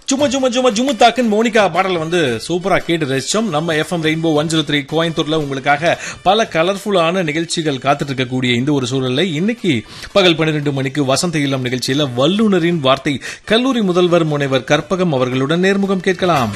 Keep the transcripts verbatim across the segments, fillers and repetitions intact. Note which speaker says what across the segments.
Speaker 1: சும்மா சும்மா சும்மா ஜும்மு தாக்குன்னு மோனிகா பாடல வந்து சூப்பரா கேட்டு ரசிச்சோம். நம்ம FM rainbow one zero three கோயம்புத்தூர்ல உங்களுக்காக பல கலர்ஃபுல்லான நிகழ்ச்சிகள் காத்துட்டு இருக்கக்கூடிய இந்த ஒரு சூழல்ல இன்னைக்கு பகல் பன்னிரண்டு மணிக்கு வசந்த இல்லம் நிகழ்ச்சியில வல்லுநரின் வார்த்தை கல்லூரி முதல்வர் முனைவர் கற்பகம் அவர்களுடன் நேர்முகம் கேட்கலாம்.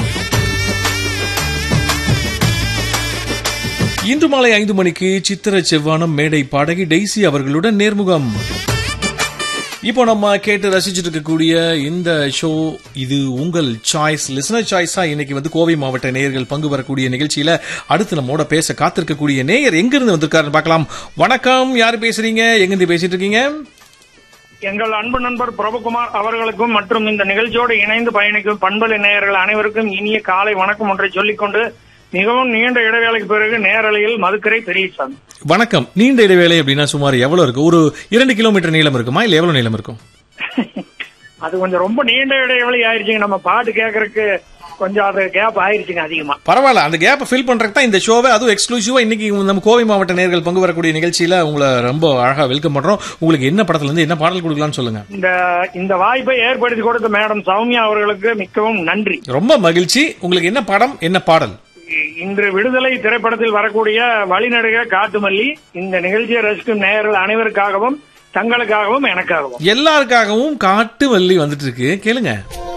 Speaker 1: இன்று மாலை ஐந்து மணிக்கு சித்திர செவ்வானம் மேடை பாடகி டெய்சி அவர்களுடன் நேர்முகம். இப்போ நம்ம கேட்டு ரசிச்சுட்டு இருக்கக்கூடிய இந்த ஷோ இது உங்கள் சாய்ஸ், லிசனர் சாய்ஸா. இன்னைக்கு வந்து கோவை மாவட்ட நேயர்கள் பங்கு பெறக்கூடிய நிகழ்ச்சியில அடுத்து நம்மோட பேச காத்திருக்கக்கூடிய நேயர் எங்க இருந்து வந்திருக்காருன்னு பார்க்கலாம். வணக்கம், யாரு பேசுறீங்க, எங்க இருந்து பேசிட்டு இருக்கீங்க?
Speaker 2: எங்கள் அன்பு நண்பர் பிரபுகுமார் அவர்களுக்கும் மற்றும் இந்த நிகழ்ச்சியோடு இணைந்து பயணிக்கும் பண்பலை நேயர்கள் அனைவருக்கும் இனிய காலை வணக்கம் ஒன்றை சொல்லிக்கொண்டு மிகவும் நீண்ட இடைவேளைக்கு பிறகு நேரலையில் மதுக்கரை பெரியசாமி.
Speaker 1: வணக்கம். நீண்ட இடைவேளை அப்படின்னா சுமார் எவ்வளவு இருக்கு? ஒரு இரண்டு கிலோமீட்டர் நீளம் இருக்குமா, இல்ல எவ்வளவு நீளம் இருக்கும்?
Speaker 2: அது கொஞ்சம் ரொம்ப நீண்ட இடைவேளை ஆயிருச்சுங்க. நம்ம பாட்டு கேட்கறதுக்கு கொஞ்சம் அது கேப் ஆயிருச்சுங்க அதிகமா.
Speaker 1: பரவாயில்ல, அந்த கேப் ஃபில் பண்றதுக்கு தான் இந்த ஷோவை, அதுவும் எக்ஸ்க்ளூசிவா இன்னைக்கு நம்ம கோவை மாவட்ட நேயர்கள் பங்கு வரக்கூடிய நிகழ்ச்சியில உங்களை ரொம்ப அழகா வெல்கம் பண்றோம். உங்களுக்கு என்ன படத்துல இருந்து என்ன பாடல் கொடுக்கலாம்னு சொல்லுங்க.
Speaker 2: இந்த இந்த வாய்ப்பை ஏற்படுத்தி கொடுத்த மேடம் சௌமியா அவர்களுக்கு மிகவும் நன்றி.
Speaker 1: ரொம்ப மகிழ்ச்சி. உங்களுக்கு என்ன படம், என்ன பாடல்?
Speaker 2: இன்று விடுதலை திரைப்படத்தில் வரக்கூடிய வழிநடுக காட்டுமல்லி இந்த நிகழ்ச்சியை ரசிக்கும் நேயர்கள் அனைவருக்காகவும் தங்களுக்காகவும் எனக்காகவும்
Speaker 1: எல்லாருக்காகவும் காட்டு வள்ளி வந்துட்டு இருக்கு, கேளுங்க.